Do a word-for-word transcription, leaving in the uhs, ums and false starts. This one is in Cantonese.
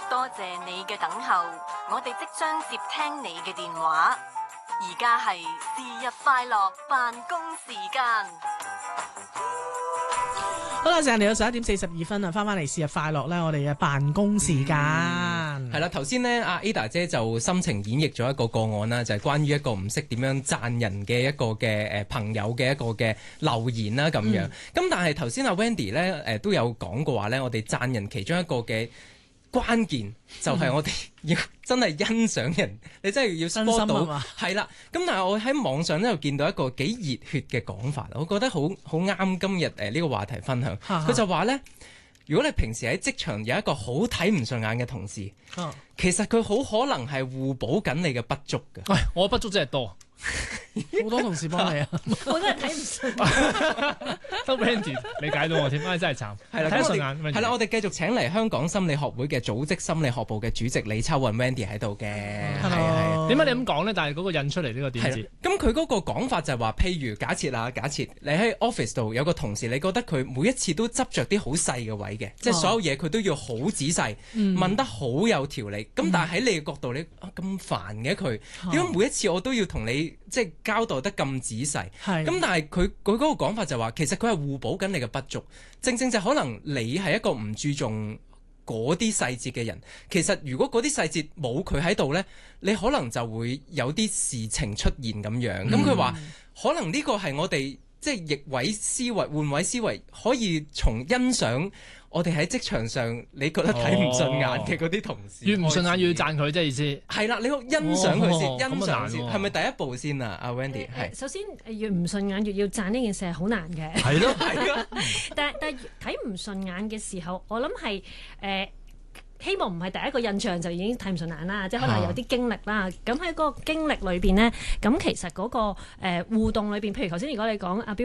多謝你嘅等候，我哋即將接聽你嘅電話。而家係是日快樂辦公時間。 好啦，成日嚟到十一點四十二分啊，翻翻嚟是日快樂咧，我哋嘅辦公時間係啦。頭先呢，阿 Ada 姐就深情演繹咗一個個案啦，就係、是、關於一個唔識點樣讚人嘅一個嘅誒朋友嘅一個嘅留言啦咁樣。咁、嗯、但係頭先阿 Wendy 咧誒都有講過話咧，我哋讚人其中一個嘅關鍵就係我哋要真係欣賞人，你真係要 spot 到係啦。咁但係我喺網上咧又見到一個幾熱血嘅講法，我覺得好好啱今日誒呢個話題分享。佢就話咧，如果你平時喺職場有一個好睇唔順眼嘅同事，啊、其實佢好可能係互補緊你嘅不足嘅。 喂，我不足真係多。 好多同事幫你啊！ 好多人睇唔順， 都 Wendy 理解到我添，真係慘。係啦，睇順眼。 係啦，我哋繼續請嚟香港心理學會嘅組織心理學部嘅主席李秋韻 Wendy 喺度嘅。係係。 點解你咁講咧？但係嗰個印出嚟呢個點字？ 咁佢嗰個講法就係話，譬如假設啊，假設你喺 office 度有個同事，你覺得佢每一次都執着啲好細嘅位嘅，即係所有嘢佢都要好仔細，問得好有條理。咁但係喺你嘅角度，你咁煩嘅佢，點解每一次我都要同你即係交代得咁仔細？咁但係佢佢嗰個講法就話，其實佢係互補緊你嘅不足，正正就可能你係一個唔注重嗰啲細節嘅人。其實如果嗰啲細節冇佢喺度呢，你可能就會有啲事情出現咁樣。咁佢話可能呢個係我哋即係逆位思維、換位思維，可以從欣賞我哋喺職場上你覺得睇唔順眼嘅嗰啲同事， 越唔順眼越要讚佢，即係意思。 係啦，你好欣賞佢先， 哦、 欣賞先，係咪第一步先啊？阿 Wendy 係。 首先越唔順眼越要讚呢件事係好難嘅。 係咯， 係咯。 但但睇唔順眼嘅時候，我諗係誒。希望唔係第一個印象就已經睇唔順眼啦，即係可能有啲經歷啦。咁喺嗰個經歷裏邊呢，咁其實嗰、嗰個、呃、互動裏邊，譬如頭先如果你講阿